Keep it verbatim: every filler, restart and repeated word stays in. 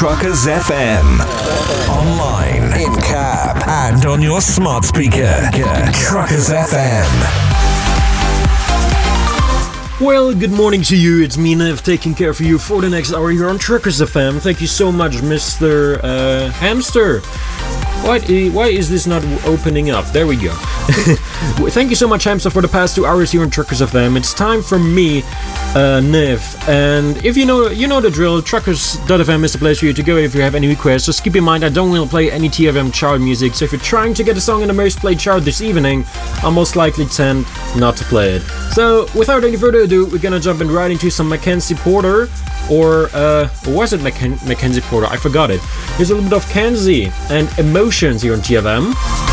Truckers F M. Online, in cab, and on your smart speaker. Truckers F M. Well, good morning to you. It's me, Nev, taking care of you for the next hour here on Truckers F M. Thank you so much, Mister Uh, Hamster. Why, why is this not opening up? There we go. Thank you so much, Hamster, for the past two hours here on Truckers F M. It's time for me, uh, Nev. And if you know you know the drill, truckers dot f m is the place for you to go if you have any requests. Just keep in mind, I don't want to play any T F M chart music, so if you're trying to get a song in the most played chart this evening, I'll most likely tend not to play it. So, without any further ado, we're gonna jump in right into some Mackenzie Porter, or, uh, or was it Macken- Mackenzie Porter? I forgot it. Here's a little bit of Kenzie and Emotions here on T F M.